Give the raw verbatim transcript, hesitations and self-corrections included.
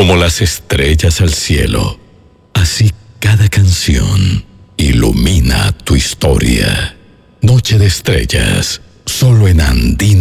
Como las estrellas al cielo, así cada canción ilumina tu historia. Noche de estrellas, solo en Andina.